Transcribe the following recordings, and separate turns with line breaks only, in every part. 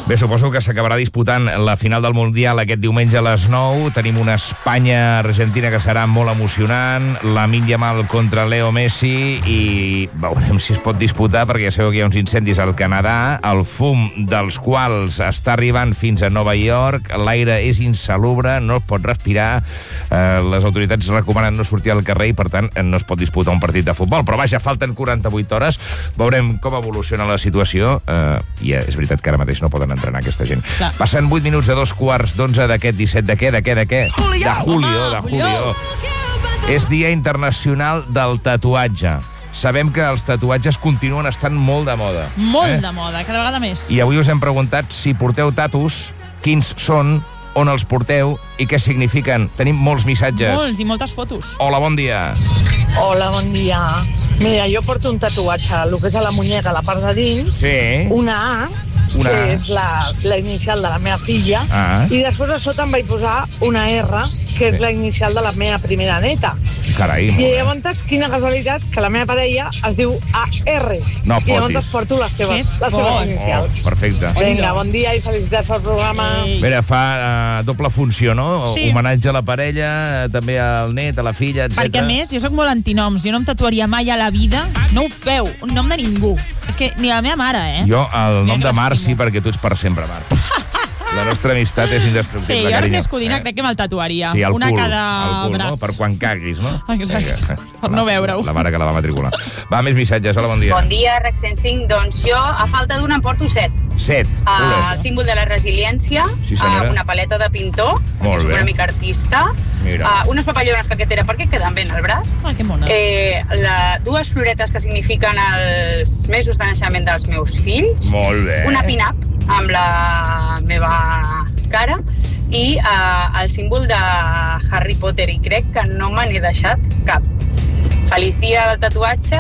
Bé, suposo que s'acabarà disputant la final del Mundial aquest diumenge a les 9. Tenim una Espanya-Argentina que serà molt emocionant, Lamine Yamal contra Leo Messi, i veurem si es pot disputar, perquè ja sabeu que hi ha uns incendis al Canadà, el fum dels quals està arribant fins a Nova York, l'aire és insalubre, no es pot respirar, les autoritats recomanen no sortir al carrer i, per tant, no es pot disputar un partit de futbol. Però vaja, falten 48 hores, veurem com evoluciona la situació, i és veritat que ara mateix no poden entrenar aquesta gent.
Clar.
Passen 8 minuts de 2:15 d'aquest 17 de què? De Julio. És Dia Internacional del Tatuatge. Sabem que els tatuatges continuen estant molt de moda.
Molt de moda, cada vegada més.
I avui us hem preguntat si porteu tatus, quins són, on els porteu i què signifiquen. Tenim molts missatges.
Molts i moltes fotos.
Hola, bon dia.
Hola, bon dia. Mira, jo porto un tatuatge, el que és a la muñeca, a la part de dins,
Sí.
una A,
Una A.
que és la inicial de la meva filla,
Ah.
i després a sota em vaig posar una R, que és la inicial de la meva primera neta.
Carai, molt
I
bé.
llavors, quina casualitat, que la meva parella es diu AR.
No
I
fotis.
llavors porto les seves
fort.
inicials.
Perfecte.
Vinga, bon dia i felicitats pel programa.
Ei.
Mira, fa doble funció, no?
Sí.
Homenatge a la parella, també al net, a la filla, etc.
Perquè, a més, jo sóc molt antinoms. Jo no em tatuaria mai a la vida. No ho feu. Un nom de ningú. És que ni la meva mare, eh?
Jo, el nom
Mira
de
que
Mar,
l'estimo.
sí, perquè tu ets per sempre, Mar. La nostra amistat és
Sí,
indestructible,
jo ara
carinyo.
més codina crec que me'l tatuaria.
Sí, al
una
cul,
a cada
al cul,
braç.
no? Per quan caguis, no?
Exacte, per no veure-ho.
La mare que la va matricular. Va, més missatges. Hola, bon dia.
Bon dia, RAC 105. Doncs jo, a falta d'una, en porto 7.
7.
El símbol de la resiliència,
Sí, senyora.
una paleta de pintor,
Molt
soc
bé.
una mica artista,
Mira.
unes papallones caquetera perquè queden bé al braç,
Ah, que mona.
dues floretes que signifiquen els mesos de naixement dels meus fills,
Molt bé.
una pin-up amb la meva cara i el símbol de Harry Potter, i crec que no me n'he deixat cap. Feliç dia del tatuatge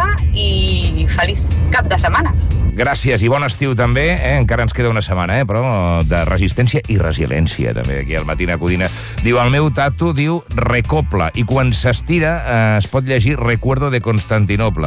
i feliç cap de setmana.
Gràcies i bon estiu també, encara ens queda una setmana, però de resistència i resiliència també, aquí al Matina Codina. Diu, el meu tatu diu Recopla, i quan s'estira es pot llegir Recuerdo de Constantinople.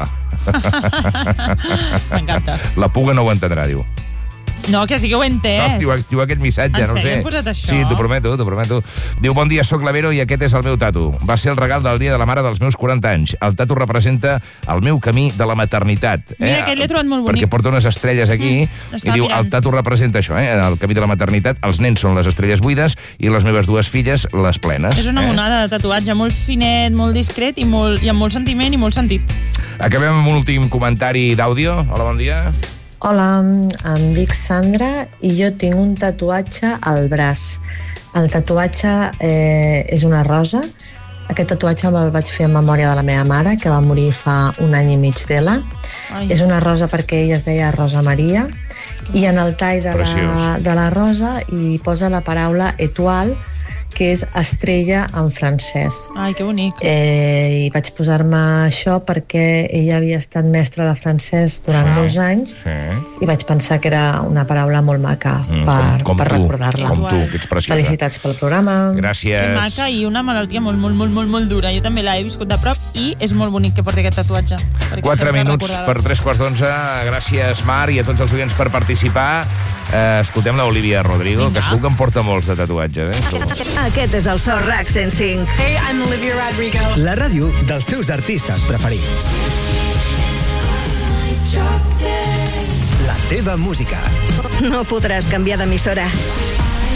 M'encanta.
La Puga no ho entendrà, diu.
No, que sí que ho he entès.
No, diu aquest missatge,
En
no ho sé.
sèrio hem posat això?
Sí, t'ho prometo. Diu, bon dia, soc la Vero i aquest és el meu tatu. Va ser el regal del dia de la mare dels meus 40 anys. El tatu representa el meu camí de la maternitat.
Mira, aquest l'he trobat molt bonic.
Perquè porta unes estrelles aquí i
estava
diu,
mirant.
el tatu representa això, el camí de la maternitat. Els nens són les estrelles buides i les meves dues filles les plenes.
És una monada de tatuatge, molt finet, molt discret i amb molt sentiment i molt sentit.
Acabem amb un últim comentari d'àudio. Hola, bon dia.
Hola, em dic Sandra i jo tinc un tatuatge al braç. El tatuatge és una rosa. Aquest tatuatge me'l vaig fer en memòria de la meva mare, que va morir fa 1 any i mig d'ella.
Ai.
És una rosa perquè ella es deia Rosa Maria, i en el tall
Preciós.
de la rosa hi posa la paraula étoile, que és estrella en francès.
Ai, que bonic.
I vaig posar-me això perquè ella havia estat mestra de francès durant molts anys
Sí.
i vaig pensar que era una paraula molt maca
Com
per
tu,
recordar-la.
com tu, que ets preciosa.
Felicitats pel programa.
Gràcies.
Que maca, i una malaltia molt dura. Jo també l'he viscut de prop i és molt bonic que porti aquest tatuatge.
4 minuts per 3:15. Gràcies, Mar, i a tots els oients per participar. Escoltem l'Olivia Rodrigo,
Vinga.
que segur que en porta molts de tatuatges.
Aquest és el So RAC 105.
Hey, I'm Olivia Rodrigo.
La ràdio dels teus artistes preferits. La teva música.
No podràs canviar d'emissora.